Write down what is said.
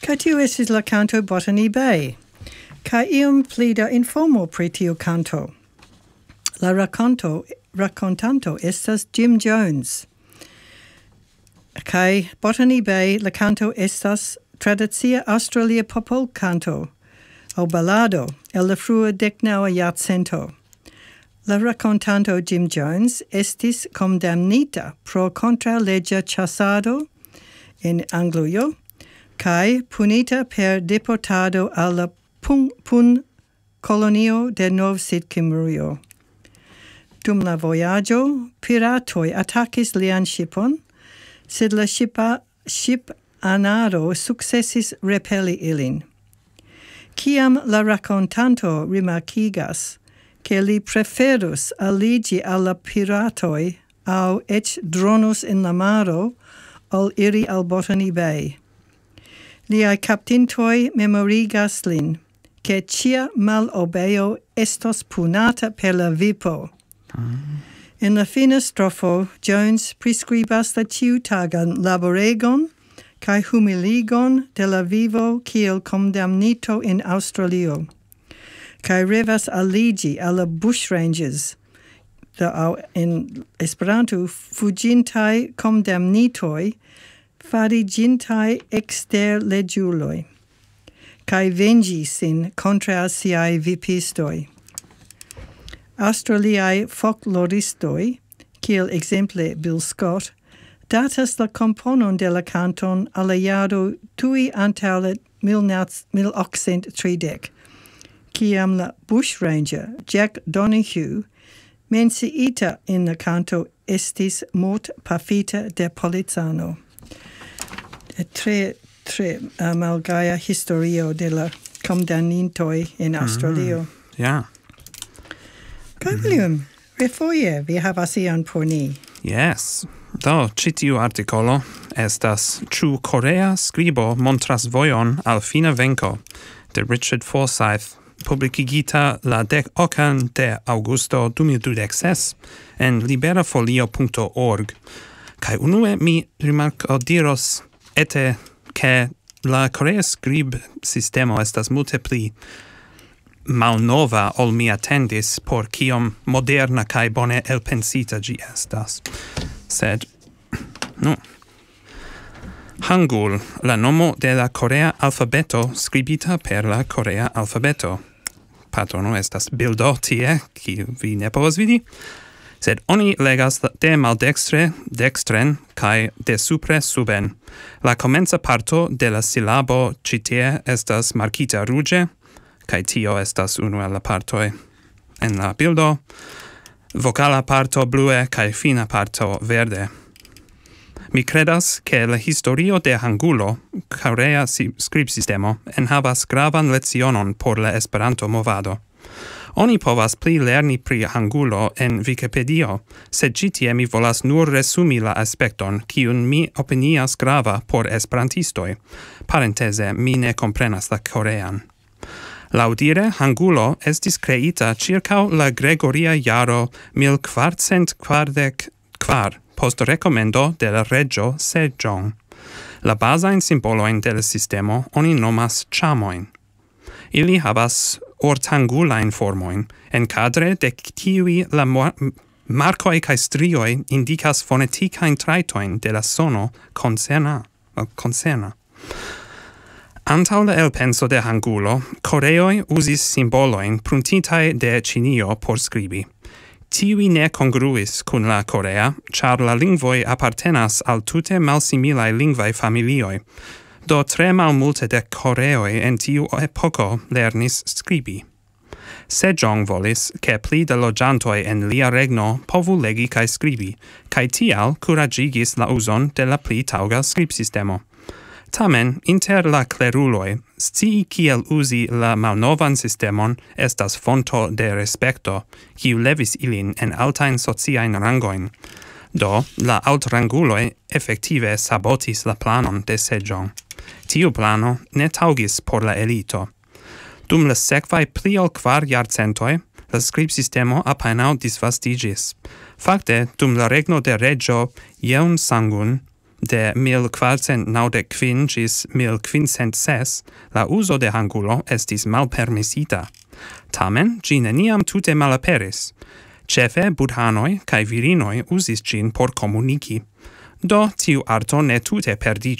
Ca tiu estis la canto Botany Bay. Ca iom pli da informo pri tiu canto. La racontanto estas Jim Jones. Kai Botany Bay la canto estas tradicia Australia popol canto o ballado el la frua decnaŭa jarcento. La racontanto Jim Jones estis condamnita pro contraleĝa ĉasado en Anglujo kai punita per deportado al la pun kolonio de Nov-Sidkimurio. Dum la vojaĝo piratoj atakis lian ŝipon, sed la ŝipanaro sukcesis repeli ilin. Kiam la rakontanto rimarkigas ke li preferus aliĝi al la piratoj aŭ eĉ dronus en la maro ol iri al Botany Bay. Liaj kaptintoj memorigas lin, ke ĉia malobeo estos punata per la vipo. En la fina strofo, Jones priskribas la ĉiutagan laboregon kaj humiligon de la vivo kiel condamnito en Aŭstralio, kaj revas aliĝi al la bushrangers, aŭ en Esperanto fuĝintaj condamnitoj fariĝintaj eksterleĝuloj, kaj venĝi sin kontraŭ siaj vipistoj. Australiaj folkloristoj, kiel ekzemple Bill Scott, datas la komponon de la kanton al la jaro tuj antaŭ la 1830, kiam la bushranger Jack Donahue menciita en la kanto estis mortpafita de policano. Tre malgaja historio de la condamnintoj en Aŭstralio. Ja. Kaj William, refoje vi havas ion por ni. Yes. Do, ĉi tiu artikolo estas ĉu korea skribo montras vojon al fina venko de Richard Forsyth, publikigita la 10 de aŭgusto 2026 en liberafolio.org. Kaj unue mi diros ete ke la korea skrib sistemo estas multe pli malnova ol mi attendis por kiom moderna kaj bone elpensita ĝi estas. Sed, Hangul, la nomo de la korea alfabeto skribita per la korea alfabeto. Patrono estas bildo tie, kiu vi ne povas vidi, sed oni legas de maldekstre dekstren kaj de supre suben. La komenca parto de la silabo ĉi tie estas markita ruĝe, kaj tio estas unu el la partoj en la bildo, vokala parto blue kaj fina parto verde. Mi credas ke la historio de Hangulo, korea skribsistemo, enhavas gravan lecionon por la Esperanto movado. Oni povas pli lerni pri Hangulo en Wikipedio, sed ĉi tie mi volas nur resumi la aspekton, kiun mi opinias grava por esperantistoj. Parenteze, mi ne komprenas la korean. Laŭdire, Hangulo estis kreita ĉirkaŭ la Gregoria jaro 1444, post rekomendo de la reĝo Sejong. La bazajn simbolojn de la sistemo oni nomas ĉamojn. Ili havas ortangulajn formojn, enkadre de kiuj la markoj kaj strioj indikas fonetikajn trajtojn de la sono koncerna. Antaŭ la elpenso de Hangulo, koreoj uzis simbolojn pruntitaj de Ĉinio por skribi. Tiuj ne kongruis kun la korea, ĉar la lingvoj apartenas al tute malsimilaj lingvaj familioj. Do tre malmulte de koreoj en tiu epoko lernis skribi. Sejong volis, ke pli da loĝantoj en lia regno povu legi kaj skribi, kaj tial kuraĝigis la uzon de la pli taŭga skribsistemo. Tamen, inter la kleruloj, scii kiel uzi la malnovan sistemon estas fonto de respekto, kiu levis ilin en altajn sociajn rangojn. Do, la altranguloj efektive sabotis la planon de Sejong. Tiu plano ne taŭgis por la elito. Dum la sekvaj pli ol 4 jarcentoj, la skribsistemo apenaŭ disvastiĝis. Fakte, dum la regno de reĝo Yeonsangun, de 1495 gis 1506 la uso de hangulo estis malpermesita. Tamen, gi neniam tute malaperis. Cefe budhanoi cae virinoi usis gin por comunici. Do, tiu arto ne tute perdicis.